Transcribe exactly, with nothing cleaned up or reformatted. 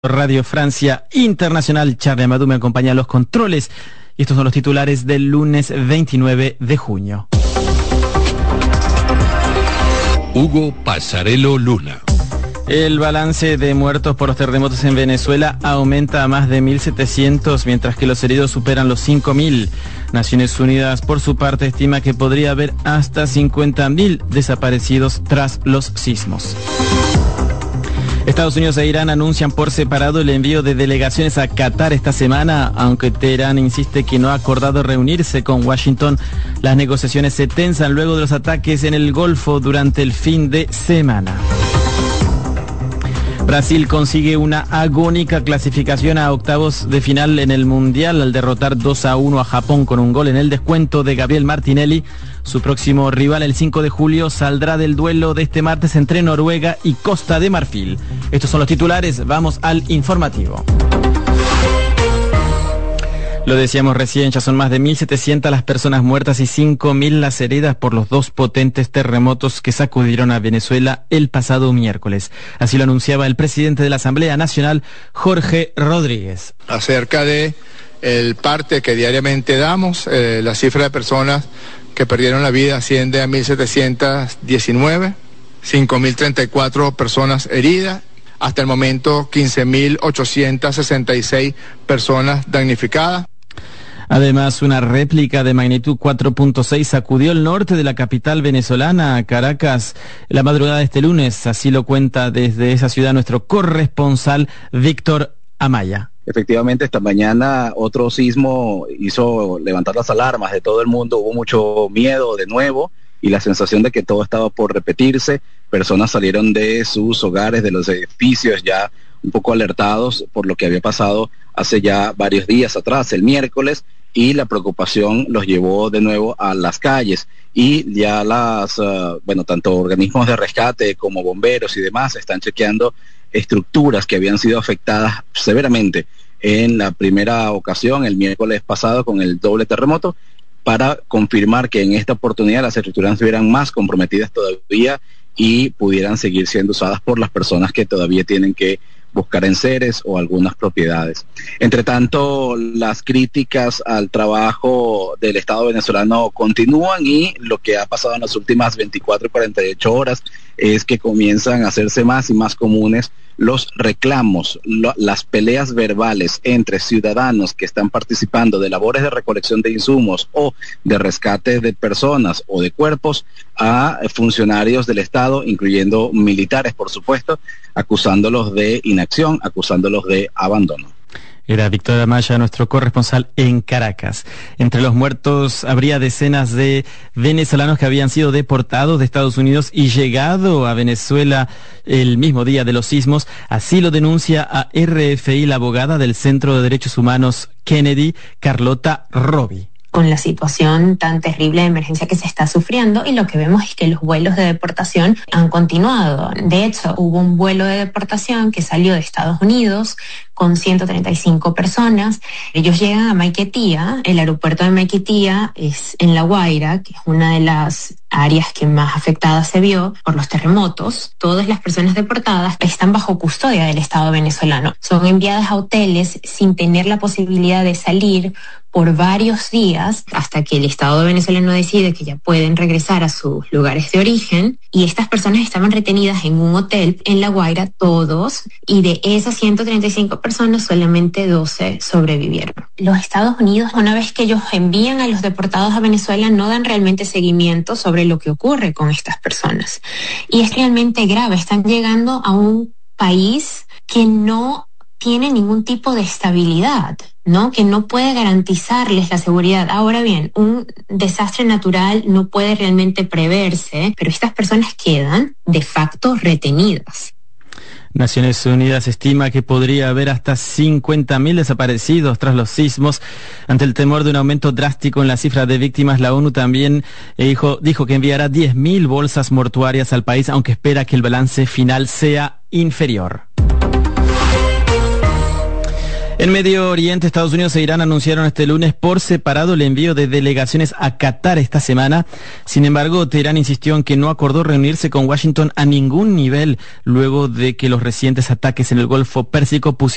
Radio Francia Internacional. Charlie Amadou me acompaña a los controles y estos son los titulares del lunes veintinueve de junio. Hugo Pasarello Luna. El balance de muertos por los terremotos en Venezuela aumenta a más de mil setecientos, mientras que los heridos superan los cinco mil. Naciones Unidas, por su parte, estima que podría haber hasta cincuenta mil desaparecidos tras los sismos. Estados Unidos e Irán anuncian por separado el envío de delegaciones a Qatar esta semana, aunque Teherán insiste que no ha acordado reunirse con Washington. Las negociaciones se tensan luego de los ataques en el Golfo durante el fin de semana. Brasil consigue una agónica clasificación a octavos de final en el Mundial al derrotar dos a uno a Japón con un gol en el descuento de Gabriel Martinelli. Su próximo rival el cinco de julio saldrá del duelo de este martes entre Noruega y Costa de Marfil. Estos son los titulares, vamos al informativo. Lo decíamos recién, ya son más de mil setecientas las personas muertas y cinco mil las heridas por los dos potentes terremotos que sacudieron a Venezuela el pasado miércoles. Así lo anunciaba el presidente de la Asamblea Nacional, Jorge Rodríguez. Acerca de el parte que diariamente damos, eh, la cifra de personas que perdieron la vida asciende a mil setecientas diecinueve, cinco mil treinta y cuatro personas heridas. Hasta el momento, quince mil ochocientas sesenta y seis personas damnificadas. Además, una réplica de magnitud cuatro punto seis sacudió el norte de la capital venezolana, Caracas, la madrugada de este lunes. Así lo cuenta desde esa ciudad nuestro corresponsal Víctor Amaya. Efectivamente, esta mañana otro sismo hizo levantar las alarmas de todo el mundo. Hubo mucho miedo de nuevo y la sensación de que todo estaba por repetirse. Personas salieron de sus hogares, de los edificios, ya un poco alertados por lo que había pasado hace ya varios días atrás, el miércoles, y la preocupación los llevó de nuevo a las calles. Y ya las, uh, bueno, tanto organismos de rescate como bomberos y demás están chequeando estructuras que habían sido afectadas severamente en la primera ocasión, el miércoles pasado, con el doble terremoto, para confirmar que en esta oportunidad las estructuras estuvieran más comprometidas todavía y pudieran seguir siendo usadas por las personas que todavía tienen que buscar enseres o algunas propiedades. Entre tanto, las críticas al trabajo del Estado venezolano continúan y lo que ha pasado en las últimas veinticuatro y cuarenta y ocho horas es que comienzan a hacerse más y más comunes los reclamos, lo, las peleas verbales entre ciudadanos que están participando de labores de recolección de insumos o de rescate de personas o de cuerpos a funcionarios del Estado, incluyendo militares, por supuesto, acusándolos de inacción, acusándolos de abandono. Era Víctor Amaya, nuestro corresponsal en Caracas. Entre los muertos habría decenas de venezolanos que habían sido deportados de Estados Unidos y llegado a Venezuela el mismo día de los sismos. Así lo denuncia a R F I la abogada del Centro de Derechos Humanos Kennedy, Carlota Robi. Con la situación tan terrible de emergencia que se está sufriendo, y lo que vemos es que los vuelos de deportación han continuado. De hecho, hubo un vuelo de deportación que salió de Estados Unidos con ciento treinta y cinco personas. Ellos llegan a Maiquetía. El aeropuerto de Maiquetía es en La Guaira, que es una de las áreas que más afectadas se vio por los terremotos. Todas las personas deportadas están bajo custodia del Estado venezolano. Son enviadas a hoteles sin tener la posibilidad de salir por varios días hasta que el Estado venezolano decide que ya pueden regresar a sus lugares de origen, y estas personas estaban retenidas en un hotel en La Guaira, todos, y de esas ciento treinta y cinco personas solamente doce sobrevivieron. Los Estados Unidos, una vez que ellos envían a los deportados a Venezuela, no dan realmente seguimiento sobre lo que ocurre con estas personas, y es realmente grave. Están llegando a un país que no tiene ningún tipo de estabilidad, ¿no? Que no puede garantizarles la seguridad. Ahora bien, un desastre natural no puede realmente preverse, pero estas personas quedan de facto retenidas. Naciones Unidas estima que podría haber hasta cincuenta mil desaparecidos tras los sismos. Ante el temor de un aumento drástico en la cifra de víctimas, la ONU también dijo, dijo que enviará diez mil bolsas mortuarias al país, aunque espera que el balance final sea inferior. En Medio Oriente, Estados Unidos e Irán anunciaron este lunes por separado el envío de delegaciones a Qatar esta semana. Sin embargo, Teherán insistió en que no acordó reunirse con Washington a ningún nivel luego de que los recientes ataques en el Golfo Pérsico pusieron